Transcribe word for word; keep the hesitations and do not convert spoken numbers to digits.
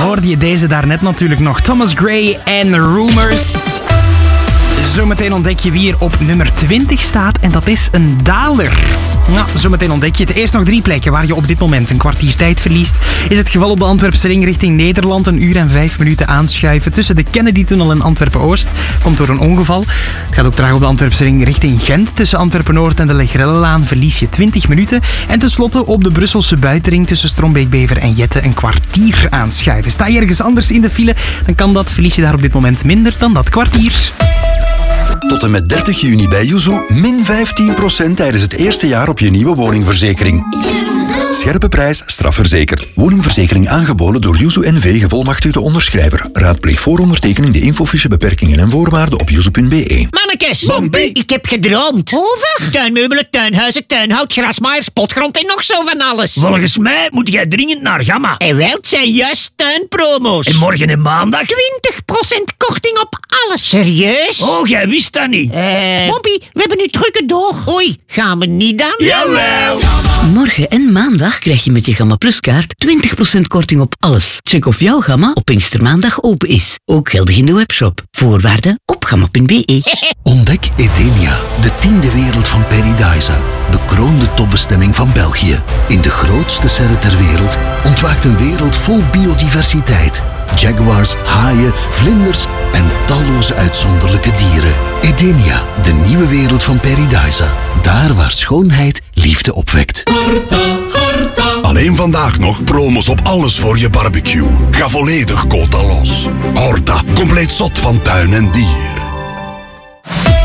hoorde je deze daarnet natuurlijk nog. Thomas Gray en Rumors. Zometeen ontdek je wie er op nummer twintig staat en dat is een daler. Nou, zometeen ontdek je het. Eerst nog drie plekken waar je op dit moment een kwartier tijd verliest. Is het geval op de Antwerpse ring richting Nederland. Een uur en vijf minuten aanschuiven tussen de Kennedy-tunnel en Antwerpen-Oost. Komt door een ongeval. Het gaat ook traag op de Antwerpse ring richting Gent. Tussen Antwerpen-Noord en de Legrellelaan verlies je twintig minuten. En tenslotte op de Brusselse buitenring tussen Strombeek-Bever en Jette een kwartier aanschuiven. Sta je ergens anders in de file, dan kan dat. Verlies je daar op dit moment minder dan dat kwartier. Tot en met dertig juni bij Yuzu min vijftien procent tijdens het eerste jaar op je nieuwe woningverzekering. Scherpe prijs, strafverzekerd. Woningverzekering aangeboden door Yuzu N V, gevolmachtigde onderschrijver. Raadpleeg voor ondertekening de infofiche beperkingen en voorwaarden op yuzu punt be. Mannekes, Bompie. Ik heb gedroomd. Over? Tuinmeubelen, tuinhuizen, tuinhout, grasmaaiers, potgrond en nog zo van alles. Volgens mij moet jij dringend naar Gamma. En wel, het zijn juist tuinpromo's. En morgen en maandag? twintig procent korting op alles. Serieus? Oh, jij wist dat niet. Eh... Bompie, we hebben nu drukke door. Oei, gaan we niet dan? Jawel. Morgen en maandag krijg je met je Gamma Plus kaart twintig procent korting op alles. Check of jouw Gamma op Pinkstermaandag open is. Ook geldig in de webshop. Voorwaarden op gamma punt be. Ontdek Edenia, de tiende wereld van Paradise. Bekroonde topbestemming van België. In de grootste serre ter wereld ontwaakt een wereld vol biodiversiteit. Jaguars, haaien, vlinders en talloze uitzonderlijke dieren. Edenia, de nieuwe wereld van Paradise. Daar waar schoonheid liefde opwekt. Horta, Horta. Alleen vandaag nog promos op alles voor je barbecue. Ga volledig quota los. Horta, compleet zot van tuin en dier.